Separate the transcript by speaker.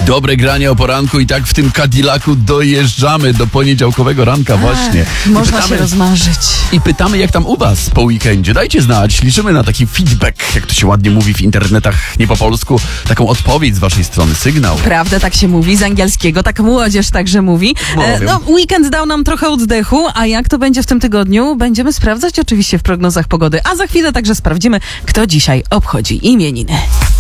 Speaker 1: Dobre granie o poranku i tak w tym Cadillacu dojeżdżamy do poniedziałkowego ranka właśnie.
Speaker 2: Można się rozmarzyć.
Speaker 1: I pytamy, jak tam u was po weekendzie. Dajcie znać, liczymy na taki feedback, jak to się ładnie mówi w internetach, nie po polsku, taką odpowiedź z waszej strony, sygnał.
Speaker 2: Prawda, tak się mówi, z angielskiego, tak młodzież także mówi. Weekend dał nam trochę oddechu, a jak to będzie w tym tygodniu, będziemy sprawdzać oczywiście w prognozach pogody, a za chwilę także sprawdzimy, kto dzisiaj obchodzi imieniny.